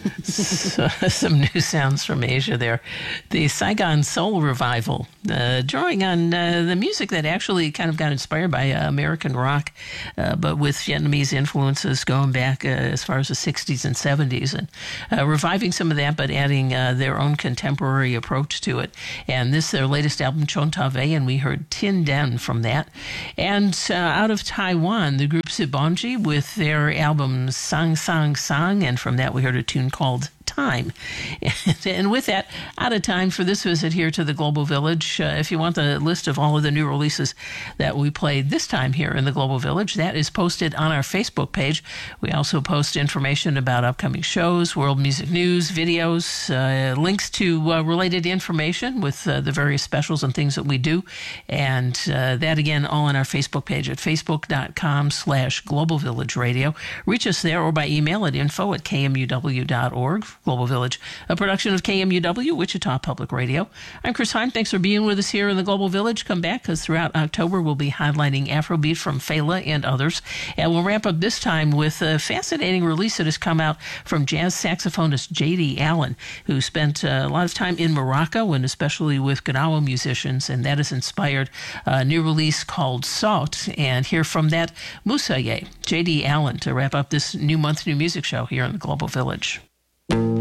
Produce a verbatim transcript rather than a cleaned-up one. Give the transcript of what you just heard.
So, some new sounds from Asia there. The Saigon Soul Revival, uh, drawing on uh, the music that actually kind of got inspired by uh, American rock, uh, but with Vietnamese influences going back uh, as far as the sixties and seventies, and uh, reviving some of that, but adding uh, their own contemporary approach to it. And this is their latest album, Chon Ta Ve, and we heard Tin Den from that. And uh, out of Taiwan, the group Sibonji with their album Sang Sang Sang, and from that we heard a tune called Time. And with that, out of time for this visit here to the Global Village. Uh, if you want the list of all of the new releases that we played this time here in the Global Village, that is posted on our Facebook page. We also post information about upcoming shows, world music news, videos, uh, links to uh, related information with uh, the various specials and things that we do. And uh, that, again, all on our Facebook page at facebook.com slash Global Village Radio. Reach us there or by email at info at k m u w dot org. Global Village, a production of K M U W, Wichita Public Radio. I'm Chris Heim. Thanks for being with us here in the Global Village. Come back, because throughout October we'll be highlighting Afrobeat from Fela and others. And we'll wrap up this time with a fascinating release that has come out from jazz saxophonist J D Allen, who spent uh, a lot of time in Morocco, and especially with Gnawa musicians, and that has inspired a new release called Salt. And hear from that Moussaye, J D Allen, to wrap up this new month, new music show here in the Global Village.